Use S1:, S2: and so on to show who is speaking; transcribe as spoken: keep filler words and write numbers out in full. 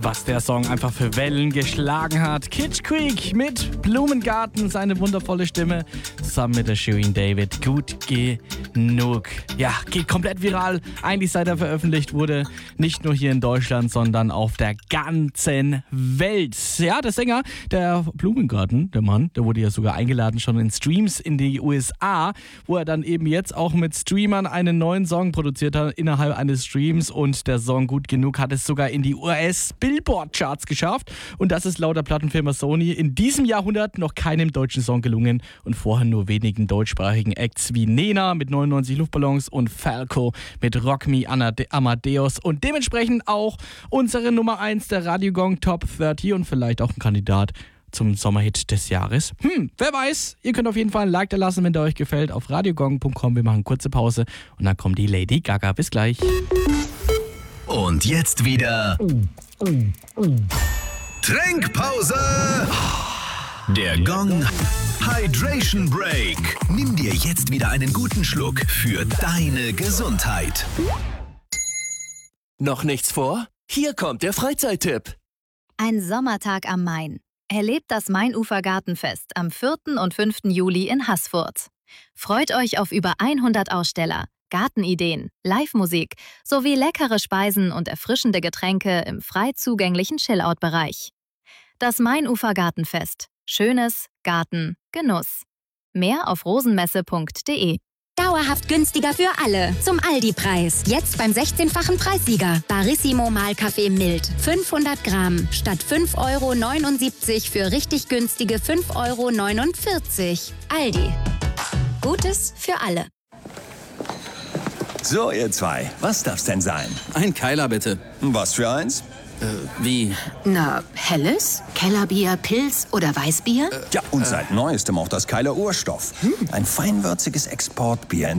S1: Was der Song einfach für Wellen geschlagen hat. Kitsch Creek mit Blumengarten, seine wundervolle Stimme, zusammen mit der Shirin David. Gut genug. Ja, geht komplett viral. Eigentlich seit er veröffentlicht wurde. Nicht nur hier in Deutschland, sondern auf der ganzen Welt. Ja, der Sänger, der Blumengarten, der Mann, der wurde ja sogar eingeladen schon in Streams in die U S A, wo er dann eben jetzt auch mit Streamern einen neuen Song produziert hat innerhalb eines Streams. Und der Song Gut genug hat es sogar in die U S Billboard-Charts geschafft. Und das ist laut der Plattenfirma Sony in diesem Jahrhundert noch keinem deutschen Song gelungen und vorher nur wenigen deutschsprachigen Acts wie Nena mit neunundneunzig Luftballons und Falco mit Rock Me Amadeus und dementsprechend auch unsere Nummer eins der Radiogong Top dreißig und vielleicht auch ein Kandidat zum Sommerhit des Jahres. Hm, wer weiß, ihr könnt auf jeden Fall ein Like da lassen, wenn der euch gefällt, auf radiogong punkt com. Wir machen eine kurze Pause und dann kommt die Lady Gaga. Bis gleich.
S2: Und jetzt wieder Trinkpause. Der Gong Hydration Break. Nimm dir jetzt wieder einen guten Schluck für deine Gesundheit.
S3: Noch nichts vor? Hier kommt der Freizeittipp.
S4: Ein Sommertag am Main. Erlebt das Mainufer-Gartenfest am vierten und fünften Juli in Haßfurt. Freut euch auf über hundert Aussteller, Gartenideen, Live-Musik sowie leckere Speisen und erfrischende Getränke im frei zugänglichen Chillout-Bereich. Das Mainufer-Gartenfest. Schönes Garten, Genuss. Mehr auf rosenmesse punkt de.
S5: Dauerhaft günstiger für alle. Zum Aldi-Preis. Jetzt beim sechzehnfachen Preissieger. Barissimo Mahlkaffee mild. fünfhundert Gramm. Statt fünf Euro neunundsiebzig für richtig günstige fünf Euro neunundvierzig. Aldi. Gutes für alle.
S6: So, ihr zwei. Was darf's denn sein?
S7: Ein Keiler, bitte.
S6: Was für eins?
S7: Äh, wie?
S8: Na, helles, Kellerbier, Pilz oder Weißbier?
S6: Ja, und seit neuestem auch das Keiler Urstoff. Ein feinwürziges Exportbier